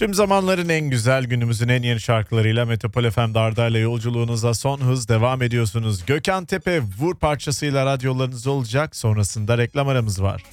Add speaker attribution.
Speaker 1: Tüm zamanların en güzel, günümüzün en yeni şarkılarıyla Metropol FM'de Arda'yla yolculuğunuza son hız devam ediyorsunuz. Gökhan Tepe Vur parçasıyla radyolarınız olacak. Sonrasında reklam aramız var.